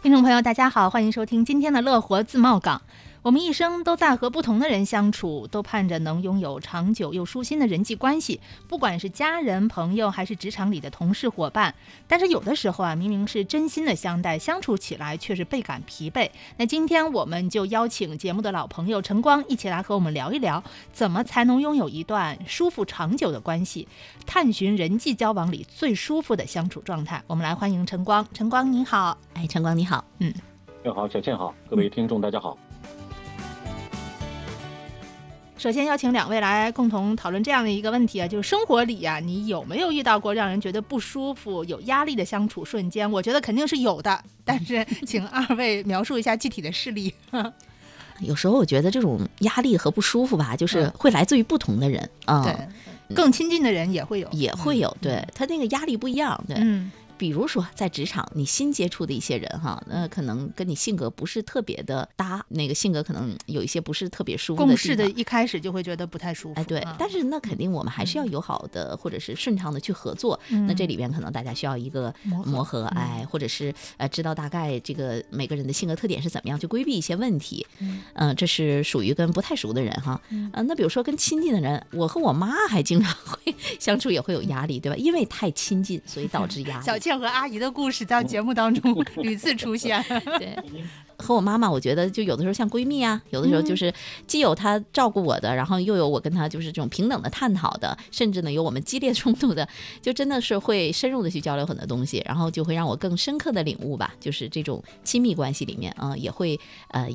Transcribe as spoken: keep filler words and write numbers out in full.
听众朋友大家好，欢迎收听今天的乐活自贸港。我们一生都在和不同的人相处，都盼着能拥有长久又舒心的人际关系，不管是家人朋友还是职场里的同事伙伴。但是有的时候啊，明明是真心的相待，相处起来却是倍感疲惫。那今天我们就邀请节目的老朋友陈光一起来和我们聊一聊，怎么才能拥有一段舒服长久的关系，探寻人际交往里最舒服的相处状态。我们来欢迎陈光。陈光你好。 哎，陈光你好。 嗯， 你好，小倩好，各位听众大家好。 首先邀请两位来共同讨论这样的一个问题啊，就是生活里啊，你有没有遇到过让人觉得不舒服、有压力的相处瞬间？我觉得肯定是有的，但是请二位描述一下具体的事例。 有时候我觉得这种压力和不舒服吧，就是会来自于不同的人啊、 嗯对，更亲近的人也会有， 也会有， 嗯、 对他那个压力不一样，对。 嗯。 比如说在职场你新接触的一些人哈，那可能跟你性格不是特别的搭，那个性格可能有一些不是特别舒服的地方， 共事的一开始就会觉得不太舒服。 哎，对、啊、但是那肯定我们还是要友好的、嗯、或者是顺畅的去合作、嗯、那这里边可能大家需要一个磨合, 磨合哎、嗯，或者是呃知道大概这个每个人的性格特点是怎么样去规避一些问题。嗯、呃，这是属于跟不太熟的人哈。嗯、呃，那比如说跟亲近的人，我和我妈还经常会相处也会有压力，对吧？因为太亲近所以导致压力。 小倩和阿姨的故事故事在节目当中屡次出现。 对，和我妈妈我觉得就有的时候像闺蜜啊，有的时候就是既有她照顾我的，然后又有我跟她就是这种平等的探讨的，甚至呢有我们激烈冲突的，就真的是会深入的去交流很多东西，然后就会让我更深刻的领悟吧，就是这种亲密关系里面啊、呃、也会呃